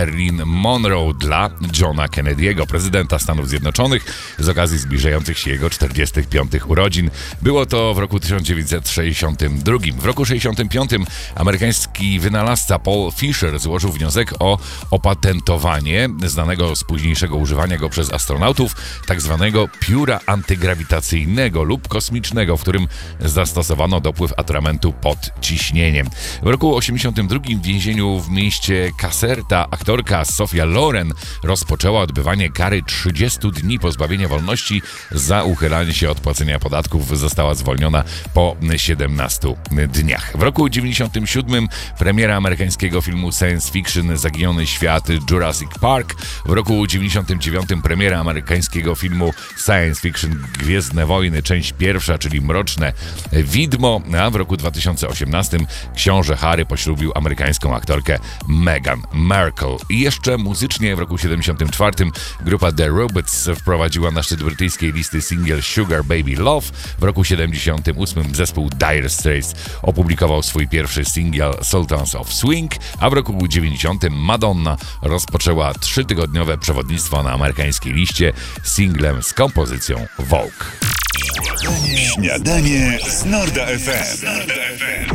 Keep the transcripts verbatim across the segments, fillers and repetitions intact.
Marilyn Monroe dla Johna Kennedy'ego, prezydenta Stanów Zjednoczonych, z okazji zbliżających się jego czterdziestych piątych urodzin. Było to w roku tysiąc dziewięćset sześćdziesiątym drugim. W roku sześćdziesiątym piątym amerykański wynalazca Paul Fisher złożył wniosek o opatentowanie znanego z późniejszego używania go przez astronautów tak zwanego pióra antygrawitacyjnego lub kosmicznego, w którym zastosowano dopływ atramentu pod ciśnieniem. W roku osiemdziesiątym drugim w więzieniu w mieście Caserta aktorka Sophia Loren rozpoczęła odbywanie kary trzydziestu dni pozbawienia wolności za uchylanie się od płacenia podatków. Została zwolniona po siedemnastu dniach. W roku dziewięćdziesiątym siódmym premiera amerykańskiego filmu science fiction Zaginiony świat Jurassic Park. W roku dziewięćdziesiątym dziewiątym premiera amerykańskiego filmu science fiction Gwiezdne Wojny, część pierwsza, czyli Mroczne Widmo, a w roku dwa tysiące osiemnastym książę Harry poślubił amerykańską aktorkę Meghan Markle. I jeszcze muzycznie w roku siedemdziesiątym czwartym grupa The Robots wprowadziła na szczyt brytyjskiej listy singiel Sugar Baby Love. W roku siedemdziesiątym ósmym zespół Dire Straits opublikował swój pierwszy singiel Sultans of Swing, a w roku dziewięćdziesiątym Madonna rozpoczęła trzytygodniowe przewodnictwo na amerykańskiej liście singlem z kompozycją Vogue. Śniadanie z Norda F M.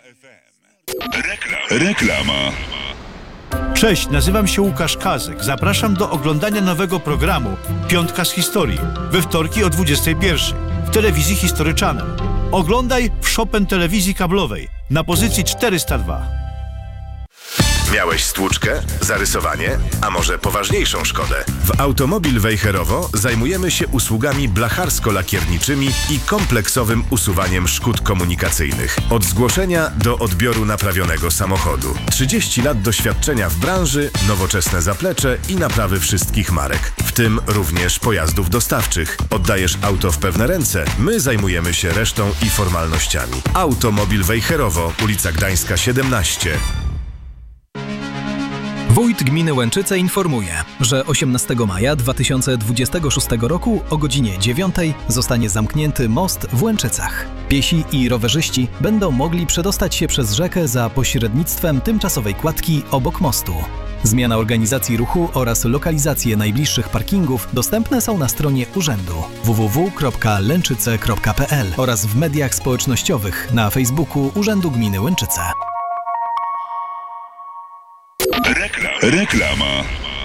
Reklama. Cześć, nazywam się Łukasz Kazek. Zapraszam do oglądania nowego programu Piątka z historii we wtorki o dwudziestej pierwszej w telewizji History Channel. Oglądaj w Chopin telewizji kablowej na pozycji czterysta dwa. Miałeś stłuczkę, zarysowanie, a może poważniejszą szkodę? W Automobil Wejherowo zajmujemy się usługami blacharsko-lakierniczymi i kompleksowym usuwaniem szkód komunikacyjnych. Od zgłoszenia do odbioru naprawionego samochodu. trzydzieści lat doświadczenia w branży, nowoczesne zaplecze i naprawy wszystkich marek, w tym również pojazdów dostawczych. Oddajesz auto w pewne ręce, my zajmujemy się resztą i formalnościami. Automobil Wejherowo, ulica Gdańska siedemnaście. Wójt Gminy Łęczyce informuje, że osiemnastego maja dwa tysiące dwudziestego szóstego roku o godzinie dziewiątej zostanie zamknięty most w Łęczycach. Piesi i rowerzyści będą mogli przedostać się przez rzekę za pośrednictwem tymczasowej kładki obok mostu. Zmiana organizacji ruchu oraz lokalizacje najbliższych parkingów dostępne są na stronie urzędu w w w kropka lęczyce kropka p l oraz w mediach społecznościowych na Facebooku Urzędu Gminy Łęczyce. Reklama.